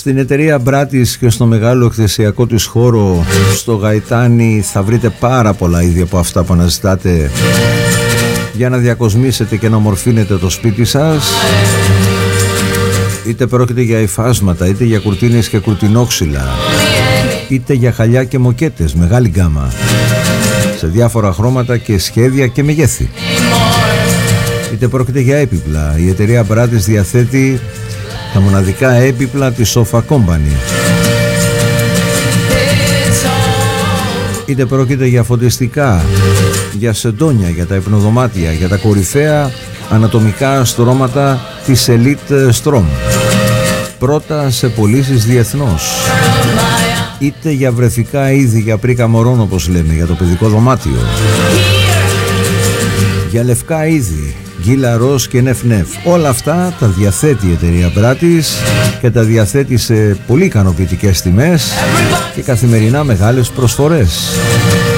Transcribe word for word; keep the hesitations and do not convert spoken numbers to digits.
Στην εταιρεία Μπράτης και στο μεγάλο εκθεσιακό της χώρο στο Γαϊτάνι θα βρείτε πάρα πολλά είδη από αυτά που αναζητάτε για να διακοσμήσετε και να ομορφύνετε το σπίτι σας. Είτε πρόκειται για υφάσματα, είτε για κουρτίνες και κουρτινόξυλα, είτε για χαλιά και μοκέτες, μεγάλη γκάμα, σε διάφορα χρώματα και σχέδια και μεγέθη. Είτε πρόκειται για έπιπλα, η εταιρεία Μπράτης διαθέτει τα μοναδικά έπιπλα της Sofa Company. Είτε πρόκειται για φωτιστικά, για σεντόνια, για τα υπνοδωμάτια, για τα κορυφαία ανατομικά στρώματα της Elite Strom, πρώτα σε πωλήσεις διεθνώς. Είτε για βρεφικά είδη, για πρίκα μωρών όπως λέμε, για το παιδικό δωμάτιο, για λευκά είδη, γκίλα, ροζ και νεφ νεφ. Όλα αυτά τα διαθέτει η εταιρεία Μπράτης και τα διαθέτει σε πολύ ικανοποιητικές τιμές και καθημερινά μεγάλες προσφορές.